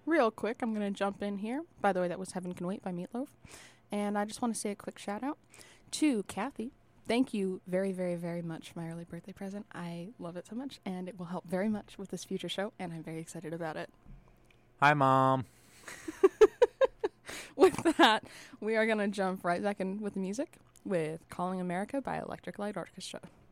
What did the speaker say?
real quick, I'm going to jump in here. By the way, that was Heaven Can Wait by Meatloaf. And I just want to say a quick shout out to Kathy. Thank you very, very, very much for my early birthday present. I love it so much, and it will help very much with this future show, and I'm very excited about it. Hi, Mom. With that, we are going to jump right back in with the music with Calling America by Electric Light Orchestra.